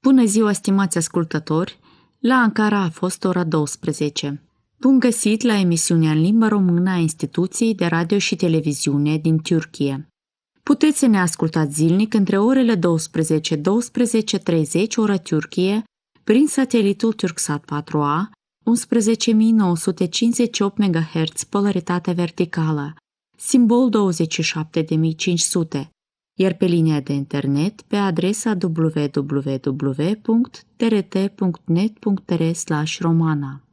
Bună ziua, stimați ascultători! La Ankara a fost ora 12. Bun găsit la emisiunea în limba română a Instituției de Radio și Televiziune din Turcia. Puteți să ne ascultați zilnic între orele 12-12:30 ora Turcie prin satelitul Turksat 4A, 11.958 MHz polaritate verticală, simbol 27500, iar pe linia de internet pe adresa www.trt.net.ro/romana.